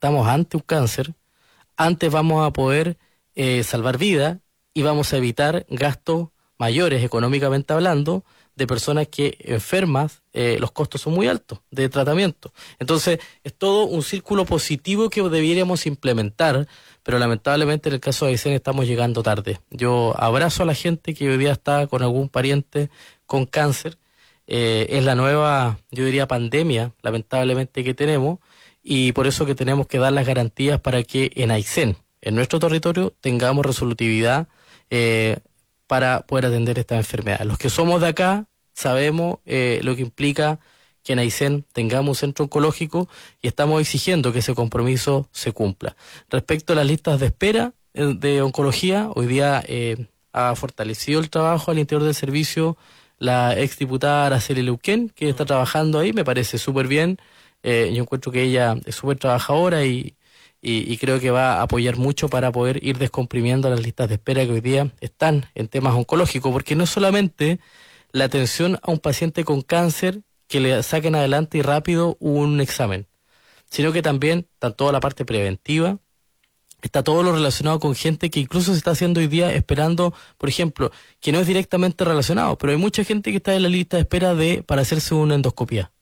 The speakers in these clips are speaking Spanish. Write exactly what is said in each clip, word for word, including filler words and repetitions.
detectamos antes un cáncer, antes vamos a poder eh, salvar vidas y vamos a evitar gastos mayores, económicamente hablando, de personas que enfermas, eh, los costos son muy altos de tratamiento. Entonces, es todo un círculo positivo que deberíamos implementar, pero lamentablemente en el caso de Aysén estamos llegando tarde. Yo abrazo a la gente que hoy día está con algún pariente con cáncer. Eh, es la nueva, yo diría, pandemia, lamentablemente, que tenemos, y por eso que tenemos que dar las garantías para que en Aysén, en nuestro territorio, tengamos resolutividad eh, para poder atender esta enfermedad. Los que somos de acá sabemos eh, lo que implica que en Aysén tengamos un centro oncológico y estamos exigiendo que ese compromiso se cumpla. Respecto a las listas de espera eh, de oncología, hoy día eh, ha fortalecido el trabajo al interior del servicio la exdiputada Araceli Leuquén, que está trabajando ahí, me parece súper bien. Eh, yo encuentro que ella es súper trabajadora y, y, y creo que va a apoyar mucho para poder ir descomprimiendo las listas de espera que hoy día están en temas oncológicos, porque no es solamente la atención a un paciente con cáncer que le saquen adelante y rápido un examen, sino que también está toda la parte preventiva, está todo lo relacionado con gente que incluso se está haciendo hoy día esperando, por ejemplo, que no es directamente relacionado, pero hay mucha gente que está en la lista de espera de para hacerse una endoscopía.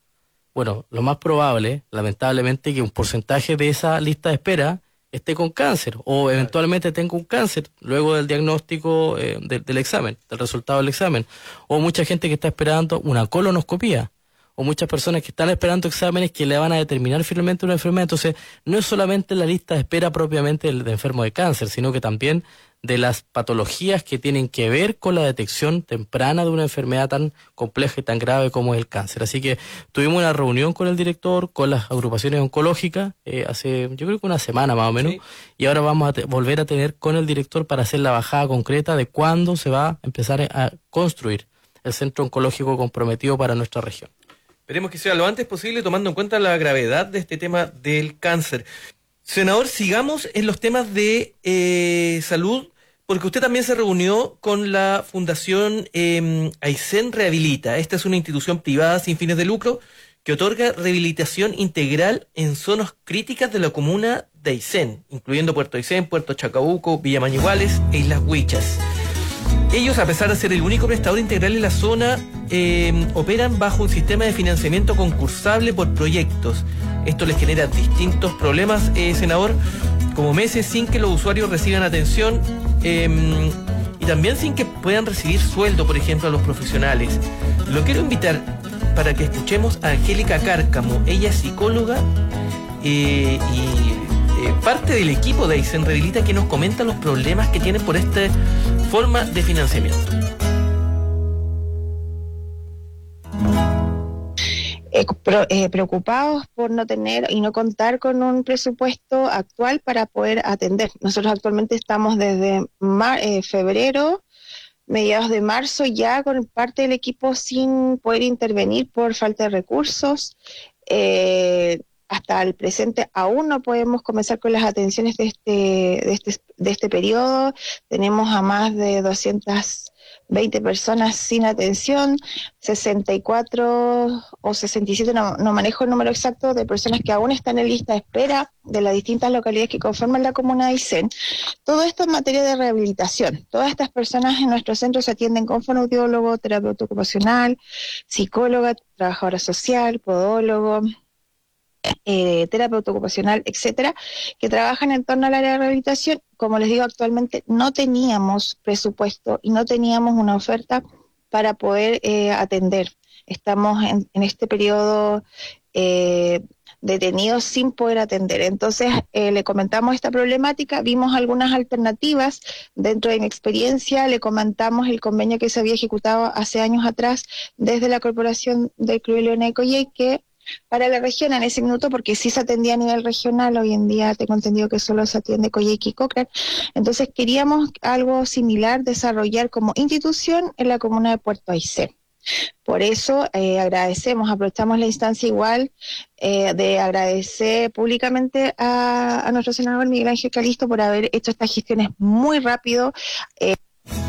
Bueno, lo más probable, lamentablemente, que un porcentaje de esa lista de espera esté con cáncer o eventualmente tenga un cáncer luego del diagnóstico eh, de, del examen, del resultado del examen. O mucha gente que está esperando una colonoscopía. O muchas personas que están esperando exámenes que le van a determinar finalmente una enfermedad. Entonces, no es solamente la lista de espera propiamente del de enfermo de cáncer, sino que también de las patologías que tienen que ver con la detección temprana de una enfermedad tan compleja y tan grave como es el cáncer. Así que tuvimos una reunión con el director, con las agrupaciones oncológicas, eh, hace yo creo que una semana más o menos, sí. Y ahora vamos a te- volver a tener con el director para hacer la bajada concreta de cuándo se va a empezar a construir el centro oncológico comprometido para nuestra región. Esperemos que sea lo antes posible, tomando en cuenta la gravedad de este tema del cáncer. Senador, sigamos en los temas de eh, salud, porque usted también se reunió con la Fundación eh, Aysén Rehabilita. Esta es una institución privada sin fines de lucro que otorga rehabilitación integral en zonas críticas de la comuna de Aysén, incluyendo Puerto Aysén, Puerto Chacabuco, Villa Mañiguales e Islas Huichas. Ellos, a pesar de ser el único prestador integral en la zona, eh, operan bajo un sistema de financiamiento concursable por proyectos. Esto les genera distintos problemas, eh, senador, como meses sin que los usuarios reciban atención eh, y también sin que puedan recibir sueldo, por ejemplo, a los profesionales. Lo quiero invitar para que escuchemos a Angélica Cárcamo. Ella es psicóloga eh, y eh, parte del equipo de Aysén Rehabilita, que nos comenta los problemas que tienen por esta forma de financiamiento. Eh, pro, eh, preocupados por no tener y no contar con un presupuesto actual para poder atender. Nosotros actualmente estamos desde mar, eh, febrero, mediados de marzo, ya con parte del equipo sin poder intervenir por falta de recursos. Eh, hasta el presente aún no podemos comenzar con las atenciones de este, de este, de este periodo. Tenemos a más de doscientas veinte personas sin atención, sesenta y cuatro o sesenta y siete, no, no manejo el número exacto, de personas que aún están en lista de espera de las distintas localidades que conforman la comuna de Aysén. Todo esto en materia de rehabilitación. Todas estas personas en nuestro centro se atienden con fonoaudiólogo, terapeuta ocupacional, psicóloga, trabajadora social, podólogo, Eh, terapeuta ocupacional, etcétera, que trabajan en torno al área de rehabilitación. Como les digo, actualmente no teníamos presupuesto y no teníamos una oferta para poder eh, atender. Estamos en, en este periodo eh, detenidos sin poder atender. Entonces, eh, le comentamos esta problemática, vimos algunas alternativas. Dentro de mi experiencia, le comentamos el convenio que se había ejecutado hace años atrás desde la Corporación de Club Leona y Coyhaique para la región en ese minuto, porque sí se atendía a nivel regional. Hoy en día tengo entendido que solo se atiende Coyhaique y Cochrane. Entonces queríamos algo similar desarrollar como institución en la comuna de Puerto Aysén. Por eso eh, agradecemos, aprovechamos la instancia igual eh, de agradecer públicamente a, a nuestro senador Miguel Ángel Calisto por haber hecho estas gestiones muy rápido. Eh.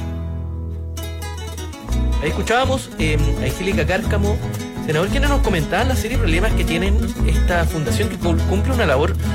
Ahí escuchábamos eh, a Angélica Cárcamo, senador, quienes nos comentaban la serie de problemas que tienen esta fundación, que cumple una labor